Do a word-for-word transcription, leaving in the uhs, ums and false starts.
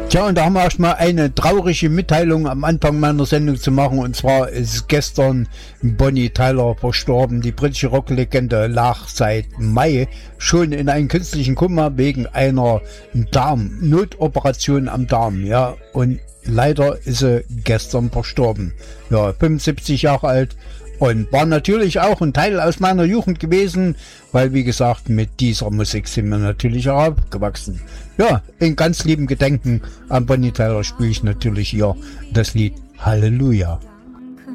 Tja, und da haben wir erstmal eine traurige Mitteilung am Anfang meiner Sendung zu machen. Und zwar ist gestern Bonnie Tyler verstorben. Die britische Rocklegende lag seit Mai schon in einem künstlichen Koma wegen einer Darm-Notoperation am Darm. Ja, und leider ist sie gestern verstorben. Ja, fünfundsiebzig Jahre alt. Und war natürlich auch ein Teil aus meiner Jugend gewesen, weil, wie gesagt, mit dieser Musik sind wir natürlich auch aufgewachsen. Ja, in ganz liebem Gedenken an Bonnie Tyler spiele ich natürlich hier das Lied Halleluja.